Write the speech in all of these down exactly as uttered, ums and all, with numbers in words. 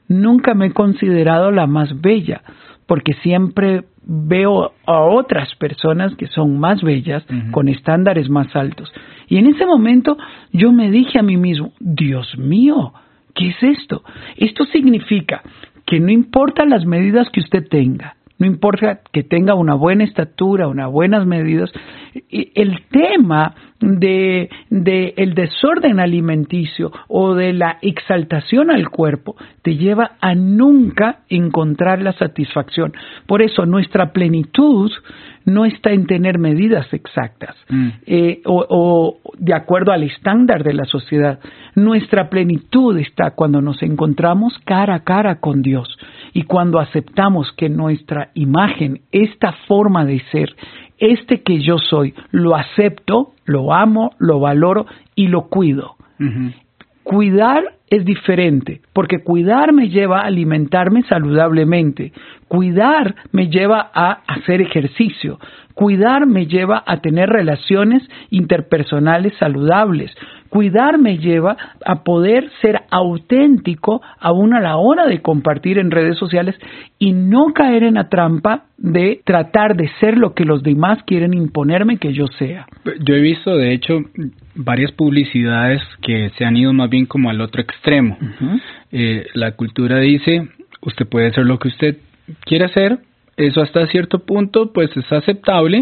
nunca me he considerado la más bella, porque siempre veo a otras personas que son más bellas, uh-huh. con estándares más altos. Y en ese momento yo me dije a mí mismo, Dios mío, ¿qué es esto? Esto significa que no importa las medidas que usted tenga, no importa que tenga una buena estatura, unas buenas medidas, el tema de, de el desorden alimenticio o de la exaltación al cuerpo te lleva a nunca encontrar la satisfacción. Por eso nuestra plenitud no está en tener medidas exactas, mm. eh, o, o de acuerdo al estándar de la sociedad. Nuestra plenitud está cuando nos encontramos cara a cara con Dios y cuando aceptamos que nuestra imagen, esta forma de ser, este que yo soy, lo acepto, lo amo, lo valoro y lo cuido. Uh-huh. Cuidar es diferente, porque cuidar me lleva a alimentarme saludablemente. Cuidar me lleva a hacer ejercicio. Cuidar me lleva a tener relaciones interpersonales saludables. Cuidar me lleva a poder ser auténtico aún a la hora de compartir en redes sociales y no caer en la trampa de tratar de ser lo que los demás quieren imponerme que yo sea. Yo he visto, de hecho, varias publicidades que se han ido más bien como al otro extremo. Uh-huh. Eh, la cultura dice, usted puede ser lo que usted quiere hacer, eso hasta cierto punto pues es aceptable,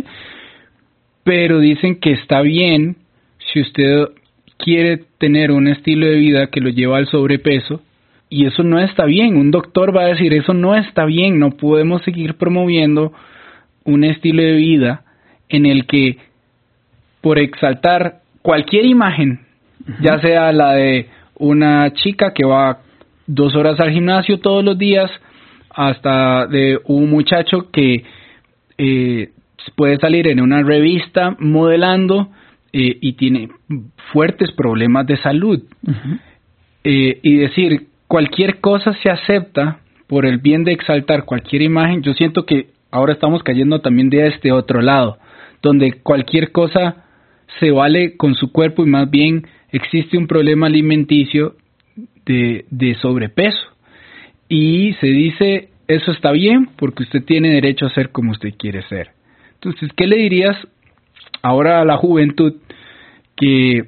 pero dicen que está bien si usted quiere tener un estilo de vida que lo lleva al sobrepeso, y eso no está bien. Un doctor va a decir, eso no está bien, no podemos seguir promoviendo un estilo de vida en el que por exaltar cualquier imagen, uh-huh. ya sea la de una chica que va dos horas al gimnasio todos los días, hasta de un muchacho que eh, puede salir en una revista modelando eh, y tiene fuertes problemas de salud. Uh-huh. Eh, y decir, cualquier cosa se acepta por el bien de exaltar cualquier imagen. Yo siento que ahora estamos cayendo también de este otro lado, donde cualquier cosa se vale con su cuerpo y más bien existe un problema alimenticio de, de sobrepeso. Y se dice, eso está bien porque usted tiene derecho a ser como usted quiere ser. Entonces, ¿qué le dirías ahora a la juventud? Que,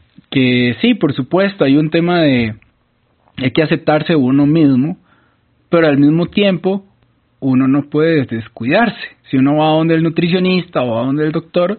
que sí, por supuesto, hay un tema de hay que aceptarse uno mismo, pero al mismo tiempo uno no puede descuidarse. Si uno va a donde el nutricionista o a donde el doctor,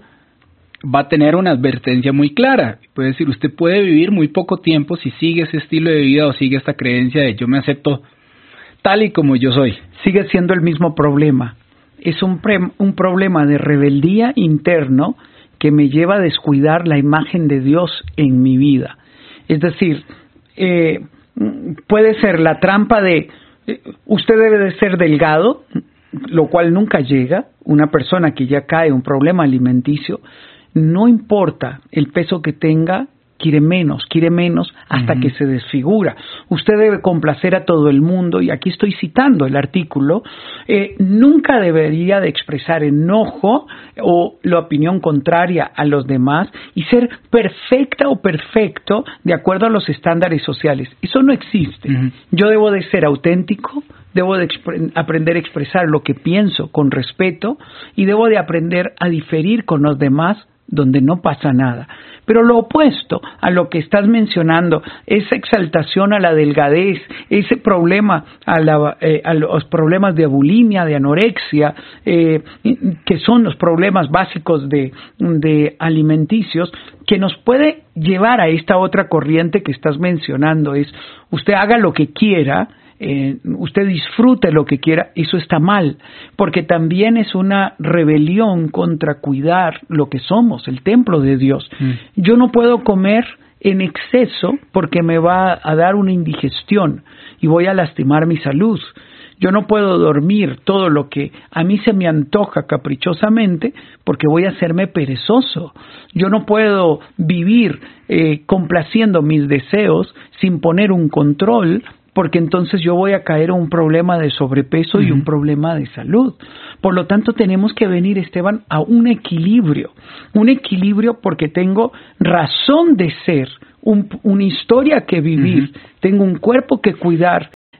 va a tener una advertencia muy clara. Puede decir, usted puede vivir muy poco tiempo si sigue ese estilo de vida o sigue esta creencia de yo me acepto tal y como yo soy. Sigue siendo el mismo problema. Es un, pre- un problema de rebeldía interno que me lleva a descuidar la imagen de Dios en mi vida. Es decir, eh, puede ser la trampa de eh, usted debe de ser delgado, lo cual nunca llega. Una persona que ya cae en un problema alimenticio, no importa el peso que tenga, quiere menos, quiere menos hasta uh-huh. que se desfigura. Usted debe complacer a todo el mundo, y aquí estoy citando el artículo, eh, nunca debería de expresar enojo o la opinión contraria a los demás y ser perfecta o perfecto de acuerdo a los estándares sociales. Eso no existe. Uh-huh. Yo debo de ser auténtico, debo de expre- aprender a expresar lo que pienso con respeto y debo de aprender a diferir con los demás donde no pasa nada. Pero lo opuesto a lo que estás mencionando, esa exaltación a la delgadez, ese problema a, la, eh, a los problemas de bulimia, de anorexia, eh, que son los problemas básicos de, de alimenticios, que nos puede llevar a esta otra corriente que estás mencionando, es usted haga lo que quiera, Eh, usted disfrute lo que quiera. Eso está mal, porque también es una rebelión contra cuidar lo que somos, el templo de Dios. Mm. Yo no puedo comer en exceso porque me va a dar una indigestión y voy a lastimar mi salud. Yo no puedo dormir todo lo que a mí se me antoja caprichosamente porque voy a hacerme perezoso. Yo no puedo vivir eh, complaciendo mis deseos sin poner un control, porque entonces yo voy a caer en un problema de sobrepeso uh-huh. y un problema de salud. Por lo tanto, tenemos que venir, Esteban, a un equilibrio. Un equilibrio porque tengo razón de ser, un, una historia que vivir, uh-huh. tengo un cuerpo que cuidar,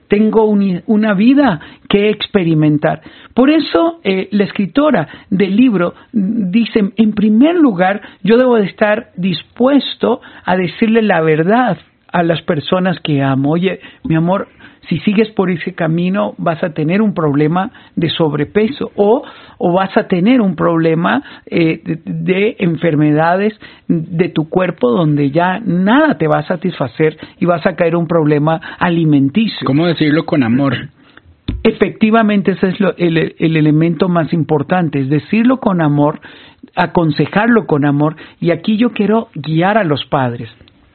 tengo un, una vida que experimentar. Por eso eh, la escritora del libro dice, en primer lugar, yo debo de estar dispuesto a decirle la verdad a las personas que amo. Oye, mi amor, si sigues por ese camino vas a tener un problema de sobrepeso o, o vas a tener un problema eh, de, de enfermedades de tu cuerpo donde ya nada te va a satisfacer y vas a caer en un problema alimenticio. ¿Cómo decirlo con amor? Efectivamente, ese es lo, el, el elemento más importante, es decirlo con amor, aconsejarlo con amor, y aquí yo quiero guiar a los padres.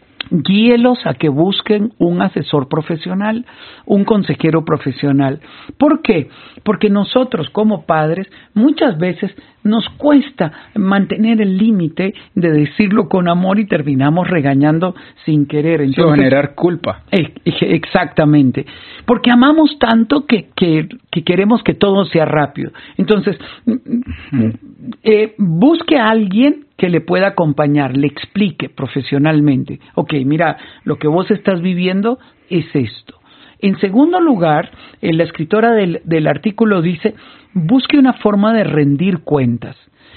Guíelos a que busquen un asesor profesional, un consejero profesional. ¿Por qué? Porque nosotros como padres muchas veces nos cuesta mantener el límite de decirlo con amor y terminamos regañando sin querer. Entonces, generar culpa. Eh, exactamente. Porque amamos tanto que, que, que queremos que todo sea rápido. Entonces, hmm. eh, busque a alguien que le pueda acompañar, le explique profesionalmente. Ok, mira, lo que vos estás viviendo es esto. En segundo lugar, la escritora del, del artículo dice, busque una forma de rendir cuentas.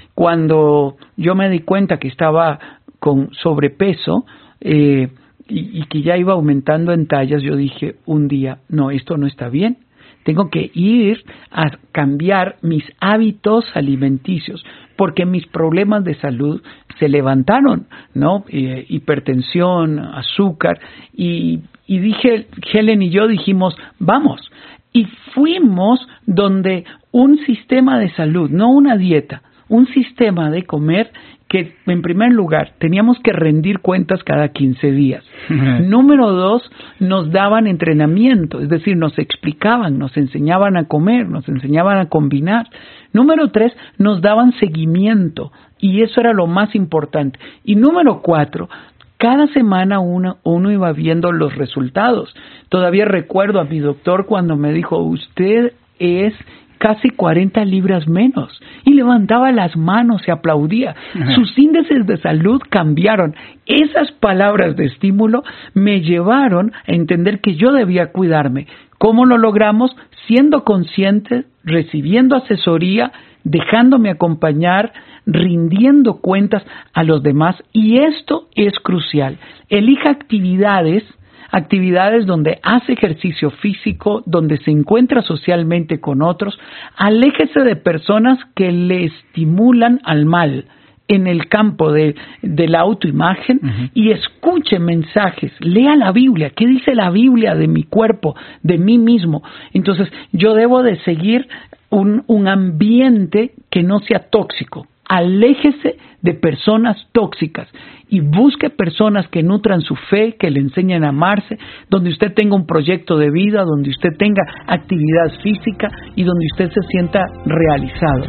Cuando yo me di cuenta que estaba con sobrepeso eh, y, y que ya iba aumentando en tallas, yo dije un día, no, esto no está bien. Tengo que ir a cambiar mis hábitos alimenticios porque mis problemas de salud se levantaron, ¿no? Eh, hipertensión, azúcar, y, y dije, Helen y yo dijimos, vamos, y fuimos donde un sistema de salud, no una dieta, un sistema de comer que, en primer lugar, teníamos que rendir cuentas cada quince días. Número dos, nos daban entrenamiento, es decir, nos explicaban, nos enseñaban a comer, nos enseñaban a combinar. Número tres, nos daban seguimiento, y eso era lo más importante. Y número cuatro, cada semana uno, uno iba viendo los resultados. Todavía recuerdo a mi doctor cuando me dijo, usted es casi cuarenta libras menos, y levantaba las manos y aplaudía. Ajá. Sus índices de salud cambiaron. Esas palabras de estímulo me llevaron a entender que yo debía cuidarme. ¿Cómo lo logramos? Siendo consciente, recibiendo asesoría, dejándome acompañar, rindiendo cuentas a los demás, y esto es crucial. Elija actividades actividades donde hace ejercicio físico, donde se encuentra socialmente con otros. Aléjese de personas que le estimulan al mal en el campo de, de la autoimagen, uh-huh. y escuche mensajes, lea la Biblia. ¿Qué dice la Biblia de mi cuerpo, de mí mismo? Entonces, yo debo de seguir un, un ambiente que no sea tóxico. Aléjese de personas tóxicas y busque personas que nutran su fe, que le enseñen a amarse, donde usted tenga un proyecto de vida, donde usted tenga actividad física y donde usted se sienta realizado.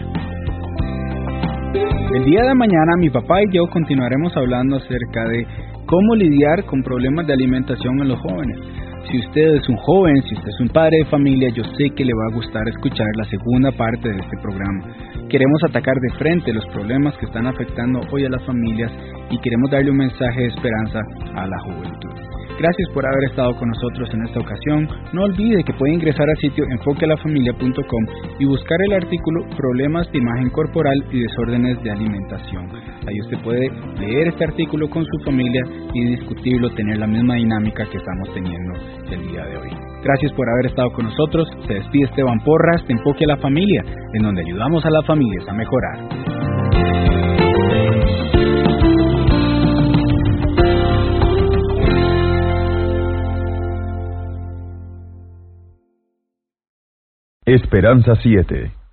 El día de mañana mi papá y yo continuaremos hablando acerca de cómo lidiar con problemas de alimentación en los jóvenes. Si usted es un joven, si usted es un padre de familia, yo sé que le va a gustar escuchar la segunda parte de este programa. Queremos atacar de frente los problemas que están afectando hoy a las familias y queremos darle un mensaje de esperanza a la juventud. Gracias por haber estado con nosotros en esta ocasión. No olvide que puede ingresar al sitio enfoque a la familia punto com y buscar el artículo Problemas de imagen corporal y desórdenes de alimentación. Ahí usted puede leer este artículo con su familia y discutirlo, tener la misma dinámica que estamos teniendo el día de hoy. Gracias por haber estado con nosotros. Se despide Esteban Porras de Enfoque a la Familia, en donde ayudamos a las familias a mejorar. Esperanza siete.